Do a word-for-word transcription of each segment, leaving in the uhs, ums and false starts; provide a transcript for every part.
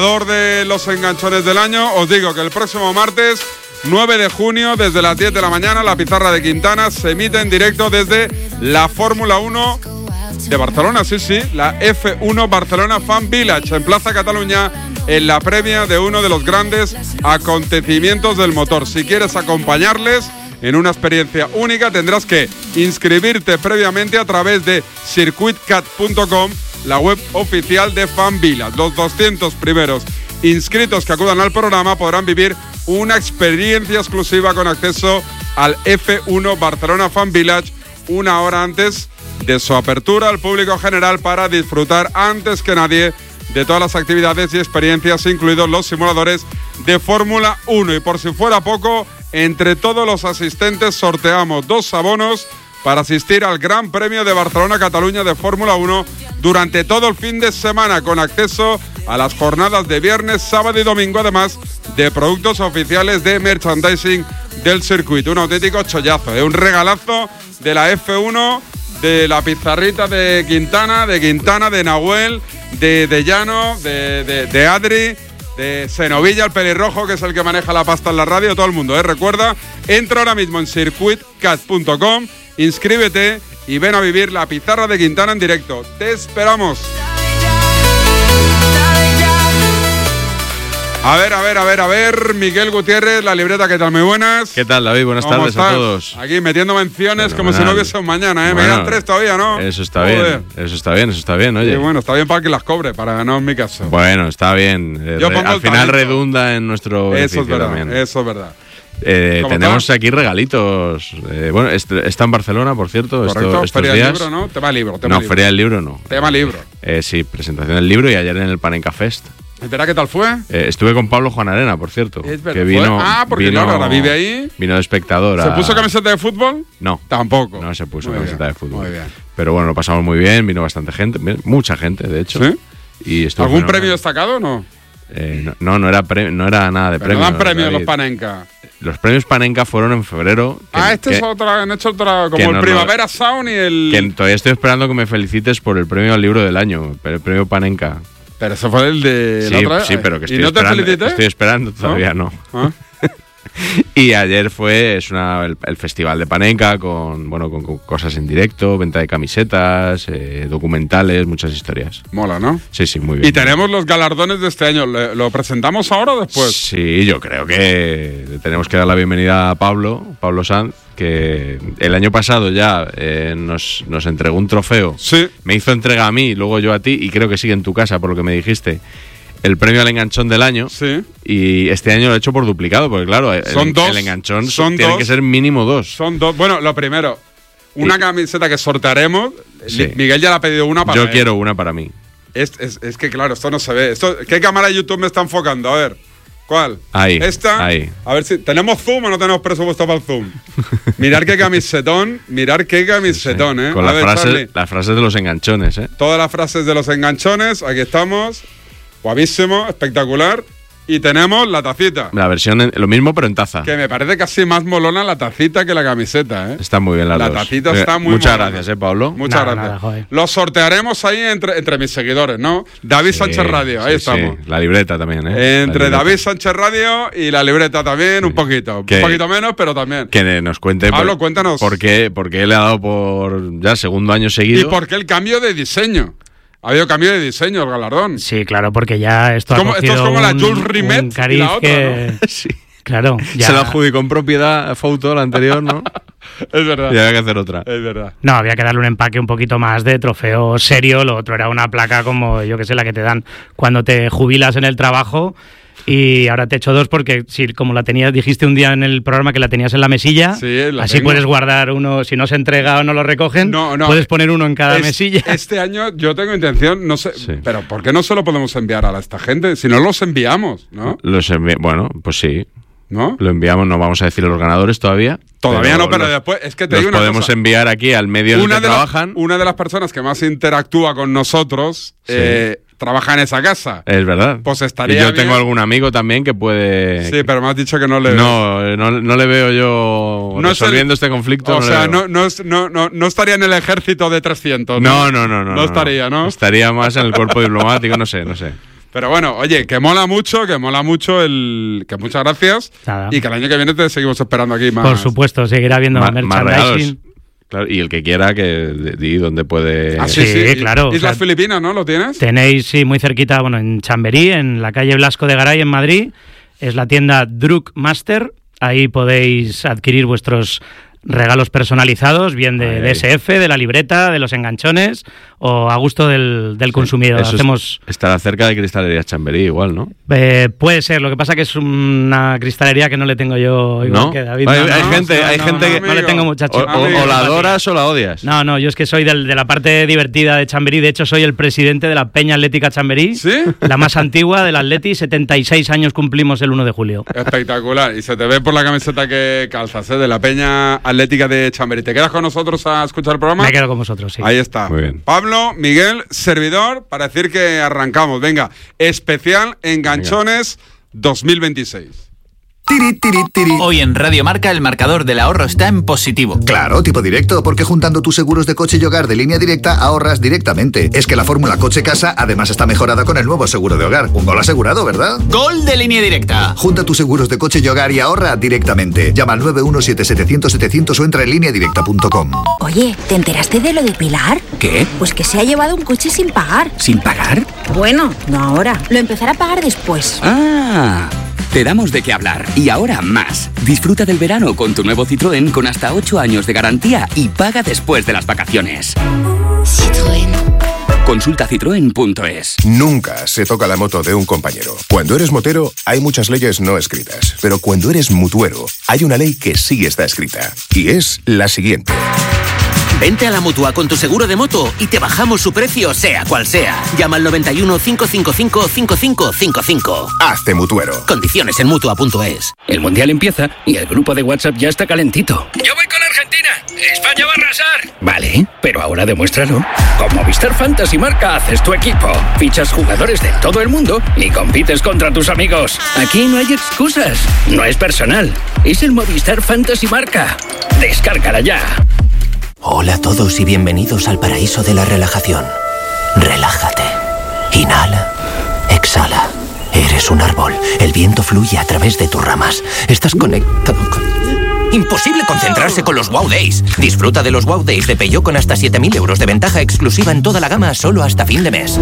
De los enganchones del año, os digo que el próximo martes nueve de junio, desde las diez de la mañana, la pizarra de Quintana se emite en directo desde la Fórmula uno de Barcelona, sí, sí, la F uno Barcelona Fan Village, en Plaza Cataluña, en la previa de uno de los grandes acontecimientos del motor. Si quieres acompañarles en una experiencia única, tendrás que inscribirte previamente a través de circuit cat punto com, la web oficial de Fan Village. Los doscientos primeros inscritos que acudan al programa podrán vivir una experiencia exclusiva con acceso al F uno Barcelona Fan Village una hora antes de su apertura al público general, para disfrutar antes que nadie de todas las actividades y experiencias, incluidos los simuladores de Fórmula uno. Y por si fuera poco, entre todos los asistentes sorteamos dos abonos para asistir al Gran Premio de Barcelona-Cataluña de Fórmula uno durante todo el fin de semana, con acceso a las jornadas de viernes, sábado y domingo, además de productos oficiales de merchandising del circuito. Un auténtico chollazo, ¿eh? Un regalazo de la F uno, de la pizarrita de Quintana, de Quintana, de Nahuel, de, de Llano, de, de, de Adri, de Senovilla, el pelirrojo, que es el que maneja la pasta en la radio, todo el mundo, ¿eh? Recuerda, entra ahora mismo en circuit cat punto com, inscríbete y ven a vivir la pizarra de Quintana en directo. ¡Te esperamos! A ver, a ver, a ver, a ver, Miguel Gutiérrez, la libreta, ¿qué tal? Muy buenas. ¿Qué tal, David? Buenas tardes estás? A todos. Aquí metiendo menciones Fenomenal. Como si no hubiese un mañana, ¿eh? Bueno, me quedan tres todavía, ¿no? Eso está Joder. bien, eso está bien, eso está bien, oye. Sí, bueno, está bien para que las cobre, para no en mi caso. Bueno, está bien. Yo Re- pongo al el final talento. redunda en nuestro Eso es beneficio verdad, también. eso es verdad. Eh, ¿Cómo tenemos está? aquí regalitos. Eh, bueno, este- está en Barcelona, por cierto, esto- Correcto, estos Feria días. del Libro, ¿no? Tema libro, tema no, libro. Feria del Libro no. Tema libro. Eh, sí, presentación del libro y ayer en el Panenka Fest. ¿Espera qué tal fue? Eh, estuve con Pablo Juan Arena, por cierto. Es verdad. Que vino, ¿Fue? Ah, porque vino, claro, ahora vive ahí. Vino de espectador. ¿Se a- puso camiseta de fútbol? No. Tampoco. No se puso Muy camiseta bien, de fútbol. Muy bien. Pero bueno, lo pasamos muy bien, vino bastante gente, mucha gente, de hecho. ¿Sí? Y estuvo ¿Algún fenomenal. premio destacado o no? Eh, no, no, no era, pre- no era nada de Pero premios. no dan premios David. los Panenka. Los premios Panenka fueron en febrero. Que, Ah, este que, es otra, han hecho otra, que como el nos lo- Primavera Sound y el... que todavía estoy esperando que me felicites por el premio al libro del año, el premio Panenka. Pero eso fue el de Sí, la otra vez. sí, pero que ¿Y estoy no te esperando. felicité? Estoy esperando, todavía no. ¿Ah? Y ayer fue es una, el, el festival de Panenka con, bueno, con, con cosas en directo, venta de camisetas, eh, documentales, muchas historias. Mola, ¿no? Sí, sí, muy bien. Y tenemos los galardones de este año. ¿Le- ¿Lo presentamos ahora o después? Sí, yo creo que tenemos que dar la bienvenida a Pablo, Pablo Sanz, que el año pasado ya eh, nos, nos entregó un trofeo. Sí. Me hizo entrega a mí, luego yo a ti, y creo que sigue en tu casa, por lo que me dijiste, el premio al enganchón del año. Sí. Y este año lo he hecho por duplicado, porque claro, el, Son dos, el enganchón son tiene dos. que ser mínimo dos. Son dos. Bueno, lo primero, una Y- camiseta que sortearemos. Sí. Miguel ya le ha pedido una para Yo él. quiero una para mí. Es, es, es que claro, esto no se ve. Esto, ¿qué cámara de YouTube me está enfocando? A ver. ¿Cuál? Ahí, ¿Esta? ahí. A ver si. ¿Tenemos zoom o no tenemos presupuesto para el zoom? Mirar qué camisetón. Mirar qué camisetón, ¿eh? Con A las ver, frases, Charlie. las frases de los enganchones, ¿eh? Todas las frases de los enganchones. Aquí estamos. Guavísimo, espectacular. Y tenemos la tacita. La versión, en- lo mismo, pero en taza. Que me parece casi más molona la tacita que la camiseta, ¿eh? Está muy bien las La dos. tacita Eh, está muy Muchas molona. gracias, ¿eh, Pablo? Muchas Nada, gracias. nada, joder. Lo sortearemos ahí entre, entre mis seguidores, ¿no? David Sí, Sánchez Radio, ahí sí, estamos. sí. La libreta también, ¿eh? Entre La libreta. David Sánchez Radio y la libreta también, un poquito. Que- un poquito menos, pero también. Que nos cuente Pablo, por, cuéntanos. por qué, por qué le ha dado por ya segundo año seguido. ¿Y por qué el cambio de diseño? Ha habido cambio de diseño, el galardón. Sí, claro, porque ya esto ha Como- esto es cogido como la un- Jules Rimet un y cariz la otra, que... Sí. Claro, ya... Se la adjudicó en propiedad a Fouto, la anterior, ¿no? Es verdad. Y había que hacer otra. Es verdad. No, había que darle un empaque un poquito más de trofeo serio. Lo otro era una placa como, yo que sé, la que te dan cuando te jubilas en el trabajo. Y ahora te echo dos porque, si como la tenías, dijiste un día en el programa que la tenías en la mesilla, Sí, la así tengo. puedes guardar uno, si no se entrega o no lo recogen, No, no. puedes poner uno en cada Es- mesilla. Este año yo tengo intención, no sé, Sí. pero ¿por qué no se lo podemos enviar a esta gente? Si no los enviamos, ¿no? Los envi- bueno, pues sí. ¿No? Lo enviamos, no vamos a decir a los ganadores todavía. Todavía no, pero los- después, es que te los digo una podemos cosa. enviar aquí al medio en el Una que de, las, trabajan. una de las personas que más interactúa con nosotros Sí. eh, trabaja en esa casa. Es verdad. Pues estaría y yo bien. tengo algún amigo también que puede. Sí, pero me has dicho que no le... No, no, no le veo yo No es el- resolviendo este conflicto. O no le sea, veo. no, no, es- no, no, no estaría en el ejército de trescientos. No, no, no, no. No estaría, ¿no? Estaría más en el cuerpo diplomático, no sé, no sé. Pero bueno, oye, que mola mucho, que mola mucho el... Que muchas gracias. Nada. Y que el año que viene te seguimos esperando aquí más. Por supuesto, seguirá habiendo Ma- más merchandising. Claro, y el que quiera que di dónde puede... Ah, sí, sí, Sí, claro, Islas o sea, Filipinas, ¿no? ¿Lo tienes? Tenéis, sí, muy cerquita, bueno, en Chamberí, en la calle Blasco de Garay, en Madrid. Es la tienda Druk Master. Ahí podéis adquirir vuestros regalos personalizados, bien de Ay, D S F, de la libreta, de los enganchones o a gusto del, del consumidor. Eso es- Hacemos... estará cerca de Cristalería Chamberí igual, ¿no? Eh, puede ser, lo que pasa que es una cristalería que no le tengo yo igual ¿No? que David. Hay- no, no, hay no, gente- no, hay no, gente no, que- no le tengo mucha O, chica. o- Amigo, o la adoras o la odias. No, no, yo es que soy del- de la parte divertida de Chamberí. De hecho, soy el presidente de la Peña Atlética Chamberí. ¿Sí? La más antigua del Atleti. setenta y seis años cumplimos el uno de julio. Espectacular. Y se te ve por la camiseta que calzas, ¿eh? De la Peña Atlética de Chamberí. ¿Te quedas con nosotros a escuchar el programa? Me quedo con vosotros, sí. Ahí está. Muy bien. Pablo, Miguel, servidor, para decir que arrancamos. Venga, especial Enganchones dos mil veintiséis. Tiri, tiri, tiri. Hoy en Radio Marca el marcador del ahorro está en positivo. Claro, tipo directo, porque juntando tus seguros de coche y hogar de Línea Directa ahorras directamente. Es que la fórmula coche-casa además está mejorada con el nuevo seguro de hogar. Un gol asegurado, ¿verdad? ¡Gol de Línea Directa! Junta tus seguros de coche y hogar y ahorra directamente. Llama al nueve uno siete siete cero cero siete cero cero o entra en línea directa punto com. Oye, ¿te enteraste de lo de Pilar? ¿Qué? Pues que se ha llevado un coche sin pagar. ¿Sin pagar? Bueno, no ahora. Lo empezará a pagar después. Ah, te damos de qué hablar. Y ahora más. Disfruta del verano con tu nuevo Citroën con hasta ocho años de garantía y paga después de las vacaciones. Citroën. Consulta citroen punto es. Nunca se toca la moto de un compañero. Cuando eres motero, hay muchas leyes no escritas. Pero cuando eres mutuero, hay una ley que sí está escrita. Y es la siguiente. Vente a la Mutua con tu seguro de moto y te bajamos su precio, sea cual sea. Llama al noventa y uno, cinco cinco cinco, cinco cinco cinco cinco. Hazte mutuero. Condiciones en Mutua punto es. El Mundial empieza y el grupo de WhatsApp ya está calentito. Yo voy con Argentina. España va a arrasar. Vale, pero ahora demuéstralo. Con Movistar Fantasy Marca haces tu equipo. Fichas jugadores de todo el mundo y compites contra tus amigos. Aquí no hay excusas. No es personal. Es el Movistar Fantasy Marca. Descárgala ya. Hola a todos y bienvenidos al paraíso de la relajación. Relájate. Inhala. Exhala. Eres un árbol. El viento fluye a través de tus ramas. Estás conectado con... Imposible concentrarse con los Wow Days. Disfruta de los Wow Days de Peugeot con hasta siete mil euros de ventaja exclusiva en toda la gama solo hasta fin de mes.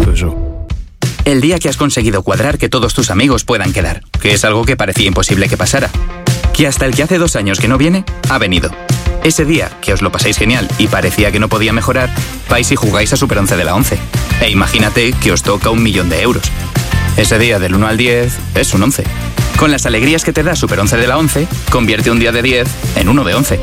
El día que has conseguido cuadrar que todos tus amigos puedan quedar, que es algo que parecía imposible que pasara. Que hasta el que hace dos años que no viene, ha venido. Ese día que os lo pasáis genial y parecía que no podía mejorar, vais y jugáis a Super once de la once. E imagínate que os toca un millón de euros. Ese día del uno al diez es un once. Con las alegrías que te da Super once de la once, convierte un día de diez en uno de once.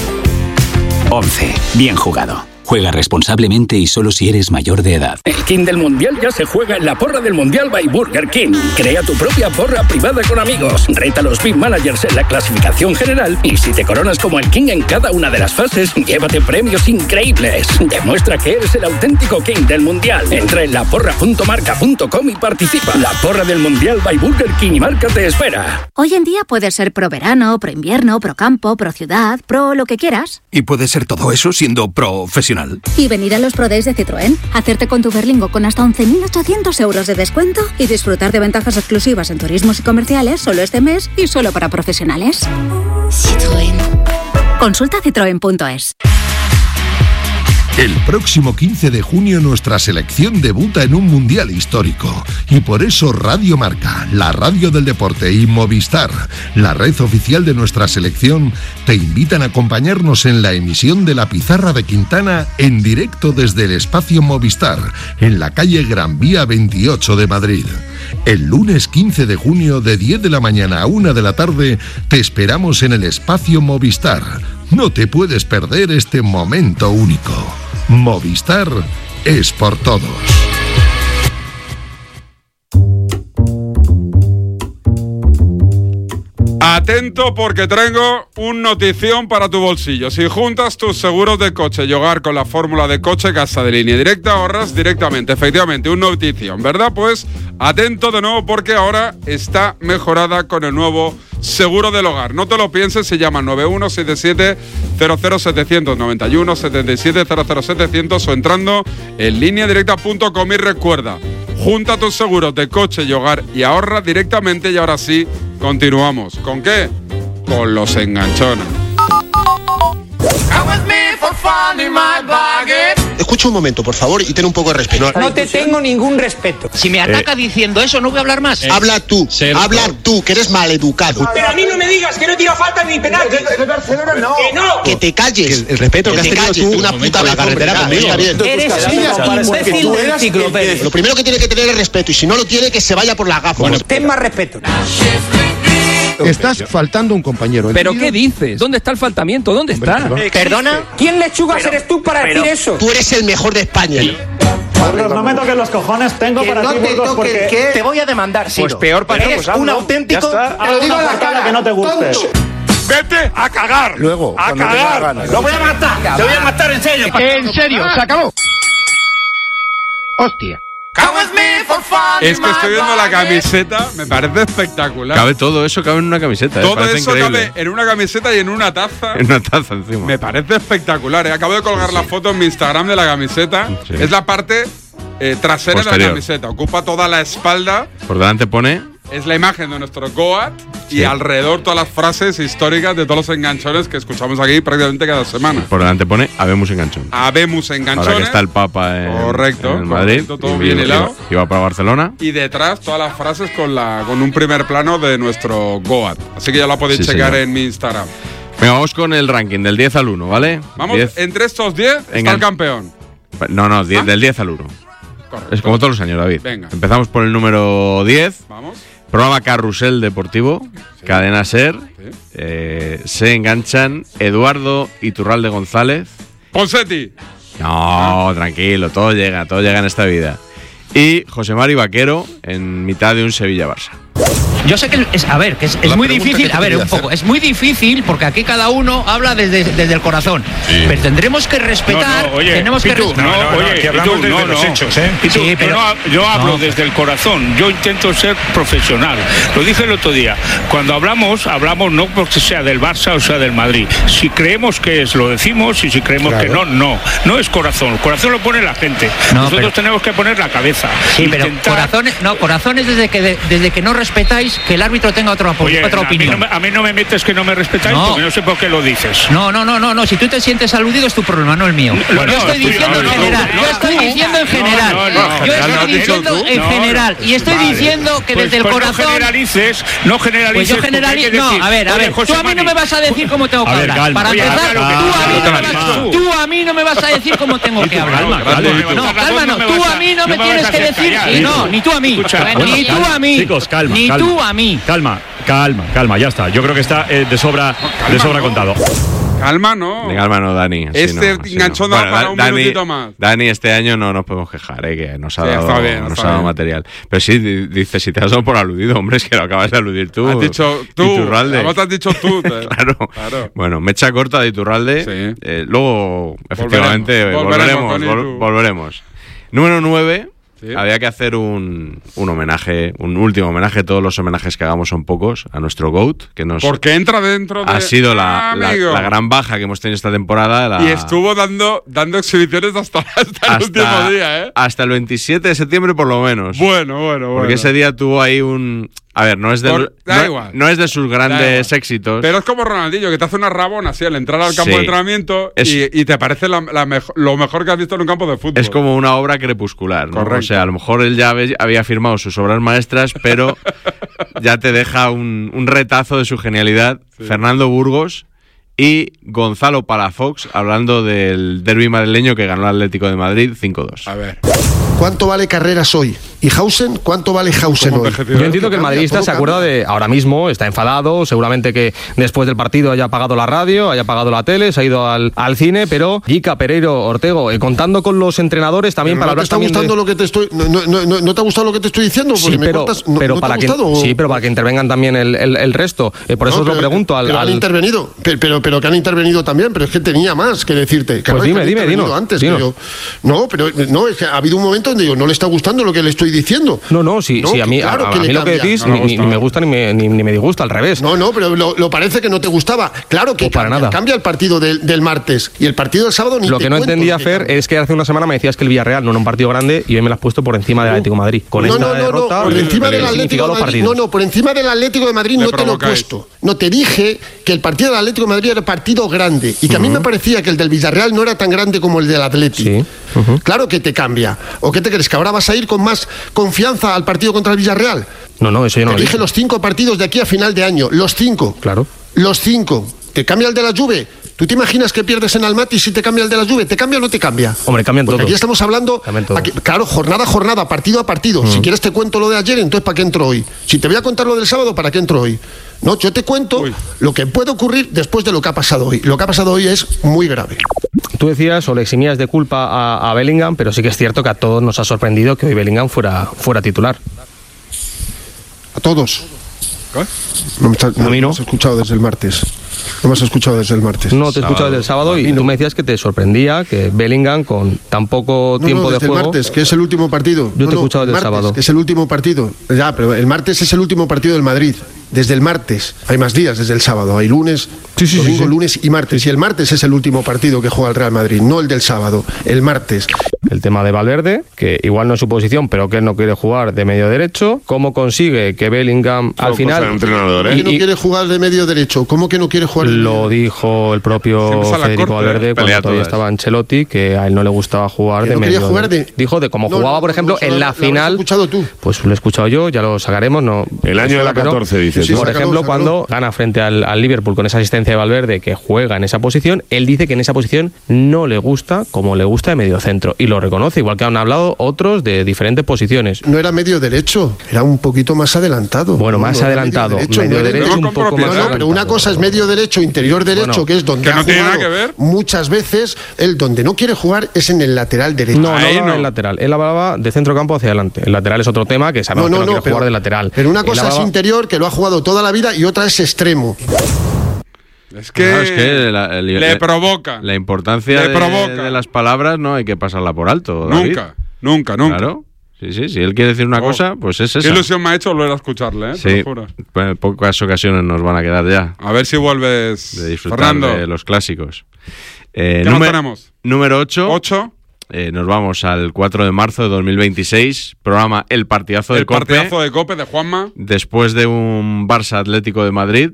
once. Bien jugado. Juega responsablemente y solo si eres mayor de edad. El King del Mundial ya se juega en la porra del Mundial by Burger King. Crea tu propia porra privada con amigos. Reta a los Big Managers en la clasificación general y si te coronas como el King en cada una de las fases, llévate premios increíbles. Demuestra que eres el auténtico King del Mundial. Entra en la porra punto marca punto com y participa. La porra del Mundial by Burger King y Marca te espera. Hoy en día puedes ser pro verano, pro invierno, pro campo, pro ciudad, pro lo que quieras. Y puedes ser todo eso siendo profesional. Y venir a los Pro Days de Citroën, hacerte con tu Berlingo con hasta once mil ochocientos euros de descuento y disfrutar de ventajas exclusivas en turismos y comerciales solo este mes y solo para profesionales. Citroën. Consulta citroen punto es. El próximo quince de junio nuestra selección debuta en un mundial histórico y por eso Radio Marca, la radio del deporte y Movistar, la red oficial de nuestra selección, te invitan a acompañarnos en la emisión de La Pizarra de Quintana en directo desde el espacio Movistar, en la calle Gran Vía veintiocho de Madrid. El lunes quince de junio de diez de la mañana a una de la tarde te esperamos en el espacio Movistar. No te puedes perder este momento único. Movistar es por todos. Atento porque traigo un notición para tu bolsillo. Si juntas tus seguros de coche y hogar con la fórmula de coche casa de Línea Directa, ahorras directamente. Efectivamente, un notición, ¿verdad? Pues atento de nuevo porque ahora está mejorada con el nuevo seguro del hogar. No te lo pienses, se llama nueve uno siete siete cero cero siete cero cero, noventa y uno setenta y siete cero cero setecientos o entrando en línea directa punto com y recuerda, Junta tus seguros de coche y hogar y ahorra directamente. Y ahora sí, continuamos. ¿Con qué? Con los enganchones. Escucha un momento, por favor, y ten un poco de respeto. No te tengo ningún respeto. Si me ataca eh, diciendo eso, no voy a hablar más. Eh, habla tú, ser habla tú, que eres maleducado. Pero a mí no me digas que no tira falta ni penal. Que, que, Barcelona no. Que no. Que te calles. Que el respeto que, que has tenido tú, una puta la carretera conmigo. Eres un imbécil de enciclopedia. Lo primero que tiene que tener es respeto, y si no lo tiene, que se vaya por la gafa. Bueno, ten más respeto. Estás faltando un compañero. ¿Pero qué dices? ¿Dónde está el faltamiento? ¿Dónde está? ¿Perdona? ¿Quién lechugas pero, eres tú para pero, decir eso? Tú eres el mejor de España. Burgos, no me toques los cojones, tengo que para no ti, te Burgos, porque... ¿Qué? Te voy a demandar, sí. Pues peor para Eres un auténtico... Te lo digo a la cara que no te guste. Vete a cagar. Luego, a cagar. Lo voy a matar. Te voy a matar en serio. En serio, se acabó. Hostia. Es que estoy viendo la camiseta, me parece espectacular. Cabe todo eso, cabe en una camiseta. Todo eh, eso increíble. cabe en una camiseta y en una taza. En una taza encima. Me parece espectacular. ¿eh? Acabo de colgar sí. la foto en mi Instagram de la camiseta. Sí. Es la parte eh, trasera Posterior. de la camiseta. Ocupa toda la espalda. Por delante pone... Es la imagen de nuestro Goat sí. y alrededor todas las frases históricas de todos los enganchones que escuchamos aquí prácticamente cada semana. Por delante pone Habemus Enganchón. Habemus Enganchones. Ahora que está el Papa en, correcto, en Madrid. Correcto, todo bien hilado. Y va para Barcelona. Y detrás todas las frases con, la, con un primer plano de nuestro Goat. Así que ya la podéis sí, checar señor. en mi Instagram. Venga, vamos con el ranking del diez al uno, ¿vale? Vamos, diez. Entre estos diez está Engan... el campeón. No, no, diez, ¿Ah? del diez al uno. Correcto. Es como todos los años, David. Venga. Empezamos por el número diez. Vamos. Programa Carrusel Deportivo, sí. Cadena Ser, sí. eh, se enganchan Eduardo Iturralde González. Ponsetti. No, ah. tranquilo, todo llega, todo llega en esta vida. Y José Mari Vaquero en mitad de un Sevilla-Barça. Yo sé que es, a ver, que es, es muy difícil, a ver, un poco, hacer. es muy difícil porque aquí cada uno habla desde, desde el corazón. Sí. Pero tendremos que respetar, no, no, oye, tenemos Pitu, que respetar. No, no, oye, que hablamos desde no, los no. hechos, ¿eh? Pitu, sí, pero, yo, no, yo hablo no. desde el corazón, yo intento ser profesional. Lo dije el otro día, cuando hablamos, hablamos no porque sea del Barça o sea del Madrid. Si creemos que es, lo decimos, y si creemos claro. que no, no. No es corazón, el corazón lo pone la gente. No, Nosotros pero, tenemos que poner la cabeza. Sí, intentar... pero corazones, no, corazones desde que, de, desde que no respetáis que el árbitro tenga otra, Oye, otra opinión. A mí, no me, a mí no me metes que no me respetáis no. porque no sé por qué lo dices. No, no, no, no, no. Si tú te sientes aludido es tu problema, no el mío. No, yo estoy no, diciendo no, en general. No, yo estoy diciendo en general. No, no, no, yo estoy diciendo en general. Y estoy vale. diciendo que pues, desde el pues corazón. No generalices, no generalices. Pues yo generalizo. No, a ver, a ver. Tú a mí no me vas a decir cómo tengo que hablar. Para empezar, tú a mí no me vas a decir cómo tengo que hablar. No, calma, no. Tú a mí no me tienes que decir. No, ni tú a mí. Ni tú a mí. Chicos, calma. Ni tú a mí. Calma. Calma, calma, ya está. Yo creo que está eh, de sobra, calma, de sobra no. contado. Calma, no. De calma, no, Dani. Este no, enganchón no. da bueno, para un Dani, minutito más. Dani, este año no nos podemos quejar, eh, que nos ha sí, dado, bien, nos ha dado material. Pero sí, dice, si te has dado por aludido, hombre, es que lo acabas de aludir tú. Has dicho tú. Iturralde. Además te has dicho tú. claro. claro. Bueno, mecha corta de Iturralde. Sí. Eh, luego, efectivamente, volveremos. Volveremos. Vol volveremos. Número nueve. Sí. Había que hacer un, un homenaje, un último homenaje. Todos los homenajes que hagamos son pocos a nuestro GOAT, que nos porque entra dentro de... ha sido la, ah, la, la gran baja que hemos tenido esta temporada. La... Y estuvo dando, dando exhibiciones hasta, hasta, hasta el último día, ¿eh? Hasta el veintisiete de septiembre por lo menos. Bueno, bueno, bueno. Porque ese día tuvo ahí un... A ver, no es de, Por, no, no es de sus grandes éxitos. Pero es como Ronaldinho, que te hace una rabona así al entrar al campo sí. de entrenamiento es, y, y te parece la, la mejo, lo mejor que has visto en un campo de fútbol. Es como una obra crepuscular, ¿no? Correcto. O sea, a lo mejor él ya había firmado sus obras maestras, pero ya te deja un, un retazo de su genialidad. Sí. Fernando Burgos y Gonzalo Palafox hablando del derbi madrileño que ganó el Atlético de Madrid cinco dos. A ver. ¿Cuánto vale Carreras hoy? ¿Y Hausen? ¿Cuánto vale Hausen hoy? Yo entiendo que el madridista se acuerda de ahora mismo, está enfadado, seguramente que después del partido haya apagado la radio, haya apagado la tele, se ha ido al, al cine, pero Jica, Pereiro, Ortego, eh, contando con los entrenadores también pero para no hablar te está también gustando de... lo que te estoy no, no, no, no te ha gustado lo que te estoy diciendo porque sí, me pero, cortas, no, pero ¿no para te que ha gustado? sí, pero para que intervengan también el, el, el resto, eh, por eso no, os lo pero, pregunto al, pero al... han intervenido, pero, pero, pero que han intervenido también, pero es que tenía más que decirte. Que pues dime, dime, dime, antes, yo, no, pero no, es que ha habido un momento donde yo no le está gustando lo que le estoy diciendo. No, no, sí, No, sí a mí, claro a, que a le mí lo que cambia. decís No, ni, ni- ni me gusta ni me, ni, ni me disgusta, al revés. No, no, pero lo, lo parece que no te gustaba. Claro que para cambia, nada. cambia el partido del, del martes y el partido del sábado ni Lo te que no cuento entendía, lo que Fer, cambia. es que hace una semana me decías que el Villarreal no era un partido grande y hoy me lo has puesto por encima del Atlético de Madrid. Con no, esta no, no, derrota, no, por encima del el Atlético significado de de los Madrid. No, partidos. no, por encima del Atlético de Madrid Le no te lo he provocáis. puesto. No, te dije que el partido del Atlético de Madrid era partido grande y que a mí me parecía que el del Villarreal no era tan grande como el del Atlético. Claro que te cambia. ¿O qué te crees? ¿Que ahora vas a ir con más confianza al partido contra el Villarreal? No, no, eso yo no Te lo dije dije. los cinco partidos de aquí a final de año. Los cinco. Claro. Los cinco. ¿Te cambia el de la Juve? ¿Tú te imaginas que pierdes en Almaty si te cambia el de la Juve? ¿Te cambia o no te cambia? Hombre, cambian Porque todos. aquí estamos hablando, Cambian todos. aquí- claro, jornada a jornada, partido a partido. Mm. Si quieres te cuento lo de ayer, entonces ¿para qué entro hoy? Si te voy a contar lo del sábado, ¿para qué entro hoy? No, yo te cuento lo que puede ocurrir después de lo que ha pasado hoy. Lo que ha pasado hoy es muy grave. Tú decías o le eximías de culpa a, a Bellingham, pero sí que es cierto que a todos nos ha sorprendido que hoy Bellingham fuera, fuera titular. A todos. No me, está- no me has escuchado desde el martes. No me has escuchado desde el martes. No, te he escuchado desde el sábado y tú me decías que te sorprendía que Bellingham con tan poco No, tiempo no, de desde juego... el martes, que es el último partido. Yo No, te he no, escuchado el del martes, sábado. que es el último partido. Ya, pero el martes es el último partido del Madrid. Desde el martes. Hay más días desde el sábado. Hay lunes, domingo, lunes y martes. Y el martes es el último partido que juega el Real Madrid, no el del sábado. El martes. El tema de Valverde, que igual no es su posición, pero que él no quiere jugar de medio derecho. ¿Cómo consigue que Bellingham al final... ¿Por qué no quiere jugar de medio derecho? ¿Cómo que no quiere jugar de Lo dijo el propio Siempre sale a Federico corte, Valverde ¿eh? cuando Pelea todavía todas. estaba Ancelotti, que a él no le gustaba jugar Que de no medio quería jugar de- Dijo de cómo No, jugaba, no, por no, ejemplo, no, en lo la habrás final... escuchado tú. Pues lo he escuchado yo, ya lo sacaremos. No, El año de la pero- catorce, dices, Sí, ¿no? Por Sácalo, ejemplo, sácalo. cuando gana frente al, al Liverpool con esa asistencia de Valverde, que juega en esa posición, él dice que en esa posición no le gusta como le gusta de medio centro. Y lo reconoce, igual que han hablado otros de diferentes posiciones. No era medio derecho, era un poquito más adelantado. Bueno, No, más no era adelantado. Medio derecho, Medio no era- derecho, no, un poco más no, no, adelantado. pero una cosa es medio derecho, interior derecho, Bueno, que es donde que ha no tiene jugado nada que ver. muchas veces. Él donde no quiere jugar es en el lateral derecho. No, no, no, el lateral. Él hablaba de centro campo hacia adelante. El lateral es otro tema que sabemos No, no, que no, no, quiere jugar pero- de lateral. Pero una Él cosa es hablaba- interior, que lo ha jugado toda la vida, y otra es extremo. Es que, No, es que la, el- le el- provoca. La importancia Le de, provoca. de las palabras no hay que pasarla por alto, David. Nunca, nunca, nunca. Claro. Sí, sí, si él quiere decir una Oh, cosa, pues es Qué esa. ilusión me ha hecho volver a escucharle, ¿eh? Te Sí, lo juro. pues pocas ocasiones nos van a quedar ya. A ver si vuelves, De disfrutar Fernando. de los clásicos. Eh, ¿Qué más número- tenemos? Número ocho. ocho. Eh, nos vamos al cuatro de marzo de dos mil veintiséis. Programa El Partidazo El de Cope. partidazo de Cope de Juanma. Después de un Barça Atlético de Madrid.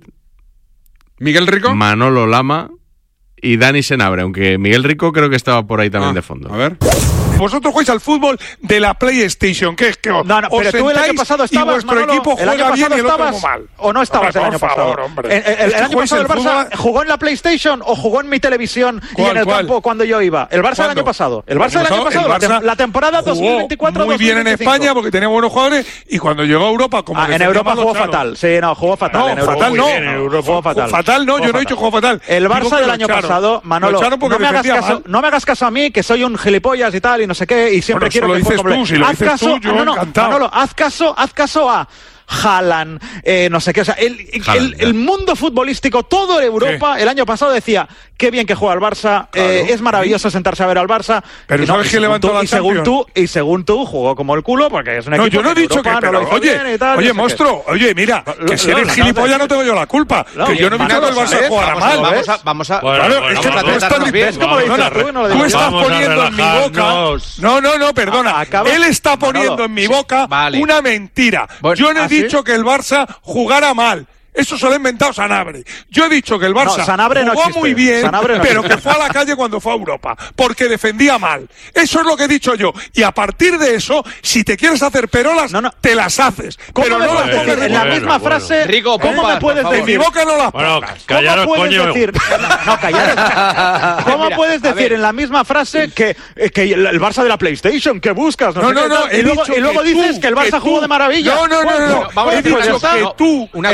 Miguel Rico. Manolo Lama y Dani Senabre. Aunque Miguel Rico creo que estaba por ahí también Ah, de fondo. A ver. Vosotros jugáis al fútbol de la PlayStation, que es que os, No, no, pero os tú el año sentáis pasado y estabas, vuestro Manolo, equipo el año juega bien pasado y el otro estabas muy mal. o no estabas Hombre, el año por pasado. favor, hombre. El, el- el Es que año jugáis pasado el el Barça fútbol- jugó en la PlayStation o jugó en mi televisión y ¿Cuál, en el cuál? campo cuando yo iba. El Barça el ¿Cuándo? año pasado. El El Barça del año pasado, la, el Barça tem- la temporada jugó dos mil veinticuatro muy bien en España porque tenía buenos jugadores y cuando llegó a Europa como Ah, en defendía Europa malo, jugó claro. fatal. Sí, no, jugó fatal. No, en Europa. fatal Muy no. bien, en Europa jugó fatal. Fatal no, Jugó yo no he dicho jugó fatal. El Digo Barça que del lo año echaron. pasado, Manolo, Lo echaron porque no me, hagas defendía caso, mal. no me hagas caso a mí, que soy un gilipollas y tal, y no sé qué, y siempre Bueno, quiero eso lo que dices juegue tú, como- si lo haz dices caso, tú, yo no, no, encantado. Manolo, haz caso, haz caso a Haaland, eh, no sé qué, o sea, el, el- Haaland, el- el mundo futbolístico, todo Europa, el año pasado decía, qué bien que juega el Barça, eh, es maravilloso sentarse a ver al Barça. Pero y no, ¿sabes y quién según levantó tú- la y según Champions? tú, y según tú, jugó como el culo, porque es un No, equipo yo no he que en dicho que, Europa no pero, lo hizo oye, bien y tal, oye, no sé qué. monstruo, oye, mira, Lo- que si lo- eres lo- gilipollas no tengo yo la culpa, No, que yo no he una dicho que el cosa, Barça ¿ves? jugara Vamos a- mal. vamos a- vamos a- Claro, bueno, es vamos que a tú estás, tratarnos bien, ¿cómo lo dices perdona, tú y no lo tú digo yo? estás Vamos a poniendo en mi boca, relajarnos. no, no, no, perdona, Acaba- él está poniendo Manolo, en mi sí, boca vale. una mentira. Bueno, Yo no he ¿ah, sí? dicho que el Barça jugara mal. Eso se lo ha inventado Sanabria. Yo he dicho que el Barça No, Sanabria no jugó existe. muy bien, Sanabria no pero existe. que fue a la calle cuando fue a Europa, porque defendía mal. Eso es lo que he dicho yo. Y a partir de eso, si te quieres hacer perolas, te las haces. ¿Cómo Pero me no puedes las decir pongas en la bueno, misma bueno. frase? Rico, ¿Cómo pompas, me puedes por favor. decir? En mi boca no las Bueno, pongas. ¿Cómo puedes decir? No, callaros. ¿Cómo Mira, puedes a decir ver. en la misma frase que, eh, que el, el Barça de la PlayStation, que buscas? No, No, sé no, qué no, tal, he y luego, dicho y luego que dices tú, que el Barça que jugó tú- de maravilla. No, no, no, Bueno, no, pues, vamos a pues decir ya que está. tú, Una que cosa, tú en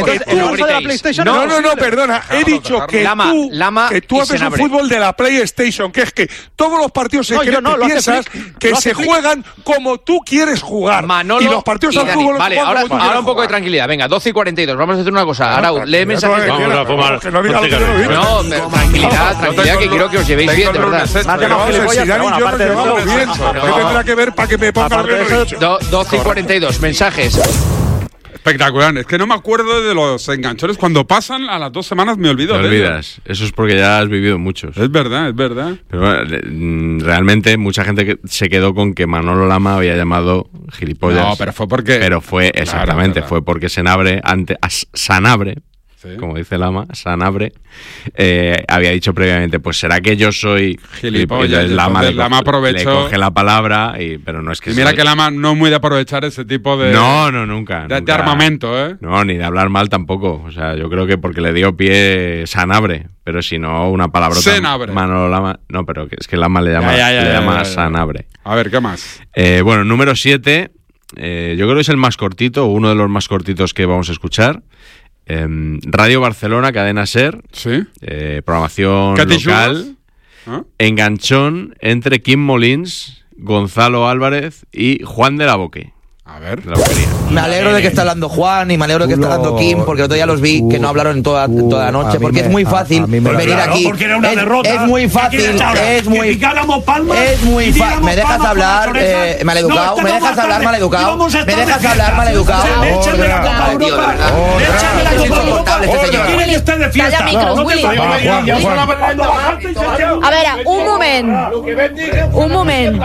el Barça de la PlayStation. No, no, no, perdona. He dicho que Lama, tú, Lama que tú y haces un Senabre. fútbol de la PlayStation, que es que todos los partidos se No, creen yo no, que lo hace piensas Flick. que Lo hace se Flick. juegan como tú quieres jugar. Manolo y los partidos y al Dani. fútbol los Vale, juegan ahora, como tú ahora quieres un poco de jugar. tranquilidad. Venga, doce y cuarenta y dos. Vamos a hacer una cosa. Ah, Arau, lee mensajes. que Vamos a fumar. Que no diga lo que yo no digo. No, pero tranquilidad, tranquilidad, que quiero que os llevéis bien, de verdad. Vamos, si Dani y yo nos llevamos bien. ¿Qué tendrá que ver para que me ponga lo que yo he dicho? Do- doce y cuarenta y dos. Mensajes. Espectacular. Es que no me acuerdo de los enganchones. Cuando pasan a las dos semanas me olvido Te de olvidas. Eso es porque ya has vivido muchos. Es verdad, es verdad. Pero bueno, le- mm, realmente mucha gente que se quedó con que Manolo Lama había llamado gilipollas. No, pero fue porque... Pero fue, exactamente, claro. fue porque Senabre, ante, a S- Sanabre, Sí. como dice Lama, Sanabre, eh, había dicho previamente, pues será que yo soy Gilipollas, Entonces Lama, entonces le, Lama coge- aprovechó- le coge la palabra, y, pero no es que... Y mira sea- que Lama no es muy de aprovechar ese tipo de... No, no, nunca. De, de nunca. armamento, ¿eh? No, ni de hablar mal tampoco. O sea, yo creo que porque le dio pie Sanabre, pero si no, una palabrota. Senabre. Manolo Lama. No, pero que es que Lama le llama, Ya, ya, ya, le ya, llama ya, ya. Sanabre. A ver, ¿qué más? Eh, bueno, número siete. Eh, yo creo que es el más cortito, uno de los más cortitos que vamos a escuchar. Eh, Radio Barcelona, Cadena Ser. Sí. Eh, programación ¿Qué te local. chulas? ¿Ah? Enganchón entre Kim Molins, Gonzalo Álvarez y Juan de la Boque. A ver. De la Boquería. Me alegro de que está hablando Juan y me alegro de que está hablando Kim, porque otro día los vi que no hablaron en toda, toda la noche, porque es muy fácil venir Claro, aquí. porque era una Es, derrota. es muy fácil, ¿Qué quieres ahora? es muy Que picáramos palmas es muy y fácil. diéramos ¿Me dejas palmas con las hablar, orejas? eh, No, maleducado? esta ¿Me no dejas va hablar, tarde. maleducado? Íbamos a ¿Me estar dejas de hablar, fiesta. maleducado? Échame la Copa Tío, de Europa. verdad. Échame la Es Copa insoportable Europa. este señor. Quiere que esté de fiesta. Calla micros, No te Willy. pases. Va, Juan, Ya, Juan. cuando bajaste, se echó. A veure, un moment. Un moment.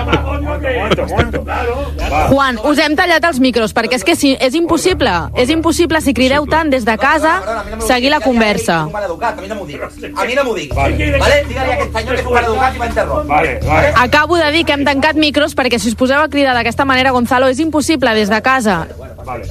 Juan, us hem tallat els micros, perquè és que si, és impossible. És impossible, si crideu tant des de casa, seguir la conversa. A mi no m'ho digues. A mi no m'ho diguis. Vale? Digue-li a aquest senyor que és un maleducat i va interrompre. Vale, vale. Acabo de dir que hem tancat micros perquè si us poseu a cridar d'aquesta manera, Gonzalo, és impossible des de casa. Vale.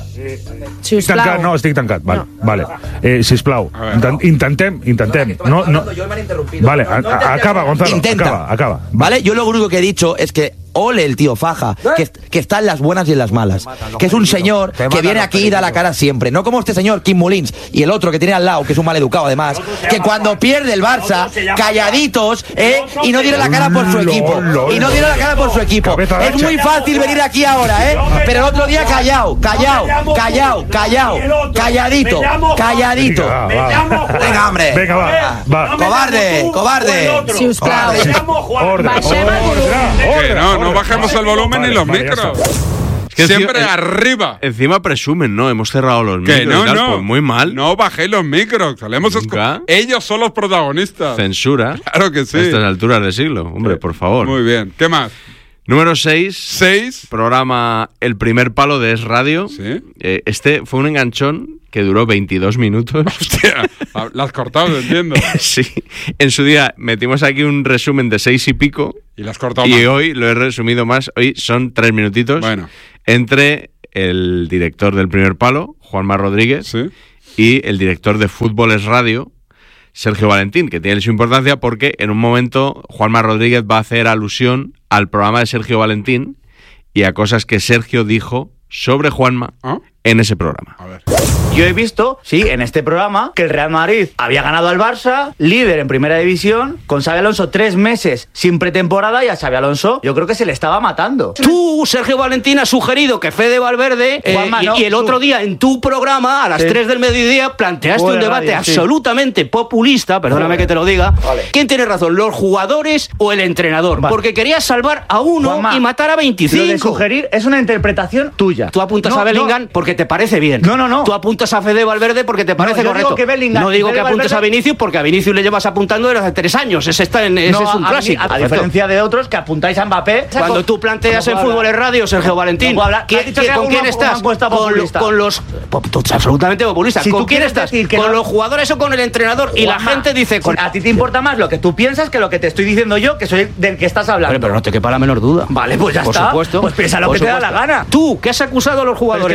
Si us Estic tancat, plau. no, estic tancat. Vale, vale. Eh, sisplau, inten- intentem, intentem. No, no. Vale, a- a- acaba, Gonzalo. Intenta. Acaba, acaba. ¿Vale? Yo lo único que he dicho es que ole el tío Faja, que, que está en las buenas y en las malas. Que es un señor que viene aquí y da la cara siempre. No como este señor Kim Molins y el otro que tiene al lado, que es un maleducado además, que cuando pierde el Barça, calladitos, ¿eh? Y no dieron la cara por su equipo. Y no dieron la cara por su equipo. Es muy fácil venir aquí ahora, ¿eh? Pero el otro día callado, callado, callado, callado, calladito, calladito. Venga, hombre. Venga, va, va. Cobarde, cobarde. Si us plau. Orden, Baixem el volum. Que no, no bajemos el volumen ni los micros. Es que Siempre encima- arriba. Encima presumen, ¿no? Hemos cerrado los Que micros no, y tal, no. pues muy mal. No bajéis los micros. Solemos Nunca. escu- Ellos son los protagonistas. Censura. Claro que sí. A estas alturas del siglo. Hombre, por favor. Muy bien. ¿Qué más? Número seis. Seis. Programa El Primer Palo de Es Radio. Sí. Eh, este fue un enganchón que duró veintidós minutos. Hostia, la has cortado, entiendo. Sí. En su día metimos aquí un resumen de seis y pico. Y la has cortado Y más. hoy lo he resumido más. Hoy son tres minutitos. Bueno. Entre el director del Primer Palo, Juanma Rodríguez, Sí. y el director de Fútbol Es Radio, Sergio Valentín, que tiene su importancia porque en un momento Juanma Rodríguez va a hacer alusión al programa de Sergio Valentín y a cosas que Sergio dijo sobre Juanma ¿Ah? en ese programa. A ver. Yo he visto, sí, en este programa, que el Real Madrid había ganado al Barça, líder en primera división, con Xabi Alonso tres meses sin pretemporada y a Xabi Alonso yo creo que se le estaba matando. Tú, Sergio Valentín, has sugerido que Fede Valverde, eh, Juanma, y, no, y el tú. otro día en tu programa, a las Sí. tres del mediodía, planteaste Joder, un debate radio, sí. absolutamente populista, perdóname Joder. que te lo diga. Vale. ¿Quién tiene razón, los jugadores o el entrenador? Vale. Porque querías salvar a uno Juanma, y matar a Lo de veinticinco. sugerir es una interpretación tuya. Tú apuntas No, a Bellingham porque te parece bien. No, no, no. Tú apuntas a Fede Valverde porque te parece yo digo correcto. que Bellingham- no digo Fede que apuntes Valverde- a Vinicius porque a Vinicius le llevas apuntando desde hace tres años. Ese, está en, ese No, es un a- a mí- clásico. A, Perfecto. diferencia de otros que apuntáis a Mbappé. Cuando tú planteas No en puedo Fútbol hablar. es Radio, Sergio Valentín, No puedo hablar. ¿quién- Me has dicho quién- que ¿con hago quién una- estás? una encuesta Con, lo- populista. con los... po- tú eres absolutamente populista. Si ¿Con tú quién quieres estás? decir que ¿Con no- los jugadores o con el entrenador? Y la Juanma, gente dice... Con... A ti te importa más lo que tú piensas que lo que te estoy diciendo yo, que soy del que estás hablando. Pero, pero no te quepa la menor duda. Vale, pues ya Por está. supuesto. Pues piensa lo Por que te da la supuesto. gana. Tú, que has acusado a los jugadores Pero es que de no te he hacer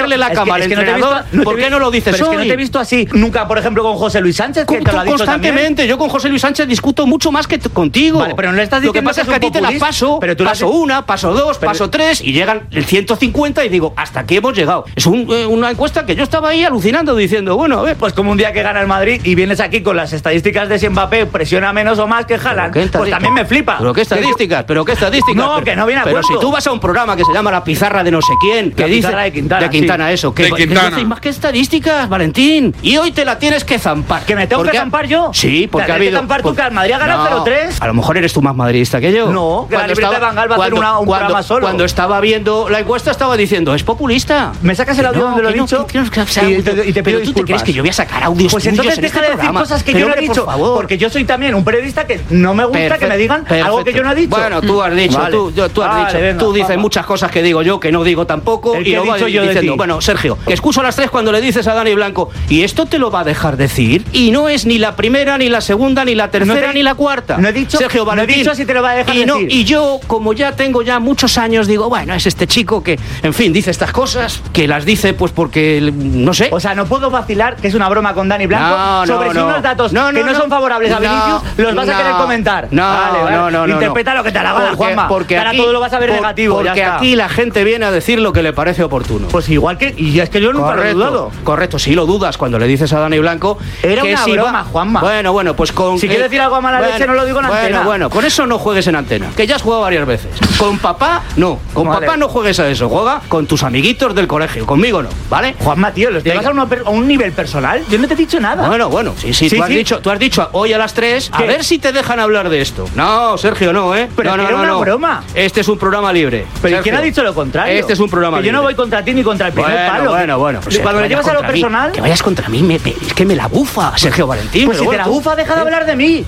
hacerle la cama al entrenador, ¿por qué no lo dices hoy? Es que no te he visto así nunca, por ejemplo, con José Luis Sánchez, que te lo ha dicho constantemente. Yo con José Luis Sánchez discuto mucho más que contigo. Vale, pero no le estás diciendo lo que pasa que es que a ti te las paso, pero tú paso una, paso dos, pero... paso tres y llegan el ciento cincuenta y digo, hasta aquí hemos llegado. Es un, eh, una encuesta que yo estaba ahí alucinando diciendo, bueno, a ver, pues como un día que gana el Madrid y vienes aquí con las estadísticas de si Mbappé presiona menos o más que Haaland, pues también me flipa. ¿Pero qué estadísticas? ¿Pero qué estadísticas? No, pero, que no viene a Pero cuento. si tú vas a un programa que se llama La Pizarra de no sé quién, que la dice de Quintana, de Quintana sí. eso, que de Quintana. no más que estadísticas, Valentín. Y hoy te la tienes que zampar. ¿Que me tengo que zampar yo? Sí, porque ¿Te ha habido... que zampar tú, que al Madrid ha ganado cero tres? A lo mejor eres tú más madridista que yo. No, que la libreta de Van Gaal va a hacer una, un cuando, programa solo. Cuando estaba viendo la encuesta estaba diciendo, es populista. ¿Me sacas el audio no, donde lo he no, dicho? Que no, que no, que no, y, te, y te pido ¿Pero tú te crees que yo voy a sacar audios Pues tuyos entonces en deja este de decir programa? cosas que Pero yo no he dicho, porque yo soy también un periodista que no me gusta Perfecto, que me digan perfecto. algo que yo no he dicho. Bueno, tú has dicho, vale. tú, yo, tú has vale, dicho, venga, tú dices vamos. muchas cosas que digo yo que no digo tampoco El y que lo he vas dicho yo de diciendo. ti. Bueno, Sergio, que excuso a las tres cuando le dices a Dani Blanco y esto te lo va a dejar decir y no es ni la primera ni la segunda ni la tercera No te- ni la cuarta. no he dicho- Sergio no he Valentín. dicho si te lo va a dejar y no, decir. y yo como ya tengo ya muchos años digo, bueno, es este chico que en fin dice estas cosas que las dice pues porque no sé. O sea, no puedo vacilar que es una broma con Dani Blanco No, no, sobre si no. unos datos No, no, que no, no. son favorables a No, Vinicius los vas a no. querer comentar. No, vale, vale. no, no, no, Interpreta no. lo que te la gana, Porque- Juanma. porque Ahora aquí- todo lo vas a ver por- negativo. ya Porque está. aquí la gente viene a decir lo que le parece oportuno. Pues igual que y es que yo nunca Correcto, lo he dudado. correcto, sí lo dudas cuando le dices a Dani Blanco. Era que una si broma, va- Juanma. Bueno, bueno, pues con. Si quieres decir algo a mala bueno, leche, no lo digo en bueno, antena. Bueno, con eso no juegues en antena, que ya has jugado varias veces. Con papá, no. Con Vale. papá no juegues a eso. Juega con tus amiguitos del colegio. Conmigo no, ¿vale? Juanma, tío, ¿los llevas a, una per- a un nivel personal? Yo no te he dicho nada. Bueno, bueno, sí, sí, Sí, tú, has sí. Dicho, tú has dicho hoy a las tres, a ¿Qué? ver si te dejan hablar de esto. No, Sergio, no, ¿eh? Pero no, que no, era no, una no. broma. Este es un programa libre. Pero Sergio. ¿quién ha dicho lo contrario? Este es un programa que libre. yo no voy contra ti ni contra el primer Bueno, palo. bueno, bueno. Y cuando le vayas llevas a lo contra mí, personal, que vayas contra mí, me- me- es que me la bufa, Sergio Valentín. pues pero si te bueno, la tú- bufa, deja de hablar de mí.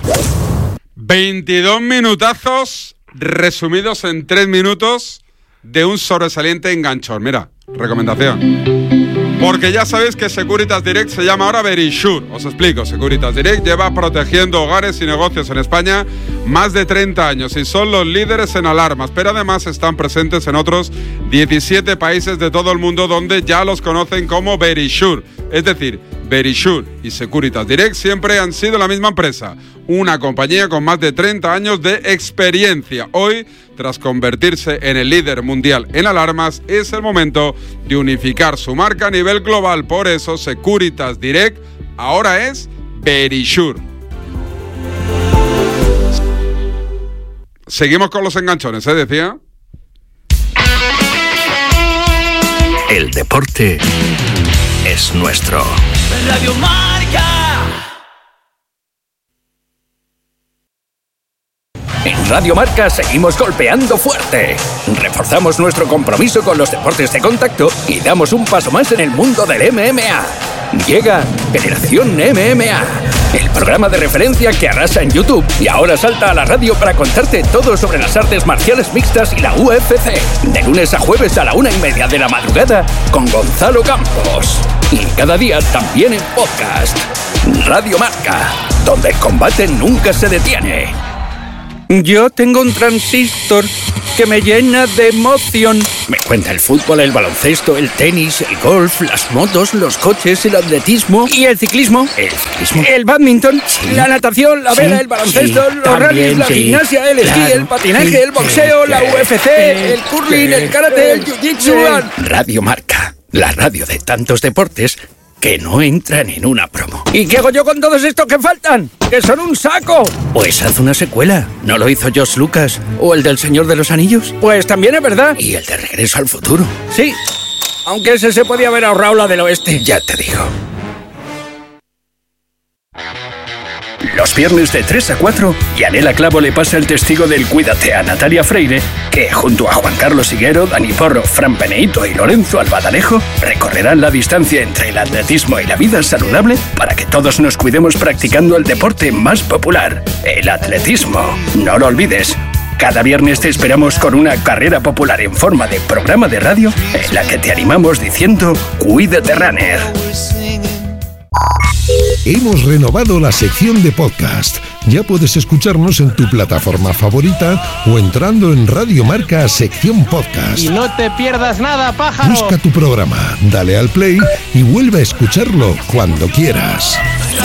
veintidós minutazos resumidos en tres minutos de un sobresaliente enganchón. Mira, recomendación. Porque ya sabéis que Securitas Direct se llama ahora Verisure. Os explico, Securitas Direct lleva protegiendo hogares y negocios en España más de treinta años y son los líderes en alarmas, pero además están presentes en otros diecisiete países de todo el mundo donde ya los conocen como Verisure. Es decir, Verisure y Securitas Direct siempre han sido la misma empresa, una compañía con más de treinta años de experiencia. Hoy, tras convertirse en el líder mundial en alarmas, es el momento de unificar su marca a nivel global. Por eso, Securitas Direct ahora es Verisure. Seguimos con los enganchones, ¿eh? Decía. El deporte es nuestro. Radio Marca. En Radio Marca seguimos golpeando fuerte. Reforzamos nuestro compromiso con los deportes de contacto y damos un paso más en el mundo del M M A. Llega Generación M M A, el programa de referencia que arrasa en YouTube y ahora salta a la radio para contarte todo sobre las artes marciales mixtas y la U F C. De lunes a jueves a la una y media de la madrugada con Gonzalo Campos. Y cada día también en podcast. Radio Marca, donde el combate nunca se detiene. Yo tengo un transistor que me llena de emoción. Me cuenta el fútbol, el baloncesto, el tenis, el golf, las motos, los coches, el atletismo y el ciclismo. El ciclismo. El badminton, sí. La natación, la vela, sí. El baloncesto, sí. Los rallies, la sí. Gimnasia, el esquí, claro. El patinaje, sí. El boxeo, sí. La U F C, sí. El curling, sí. El karate, el jiu-jitsu. Sí. Radio Marca, la radio de tantos deportes que no entran en una promo. ¿Y qué hago yo con todos estos que faltan? ¡Que son un saco! Pues haz una secuela. ¿No lo hizo George Lucas? ¿O el del Señor de los Anillos? Pues también es verdad. ¿Y el de Regreso al Futuro? Sí. Aunque ese se podía haber ahorrado la del oeste. Ya te digo. Los viernes de tres a cuatro, Yanela Clavo le pasa el testigo del Cuídate a Natalia Freire, que junto a Juan Carlos Higuero, Dani Porro, Fran Peneito y Lorenzo Albadalejo recorrerán la distancia entre el atletismo y la vida saludable para que todos nos cuidemos practicando el deporte más popular, el atletismo. No lo olvides. Cada viernes te esperamos con una carrera popular en forma de programa de radio en la que te animamos diciendo Cuídate Runner. Hemos renovado la sección de podcast. ya puedes escucharnos en tu plataforma favorita o entrando en Radio Marca sección podcast. Y no te pierdas nada, pájaro. Busca tu programa, dale al play y vuelve a escucharlo cuando quieras.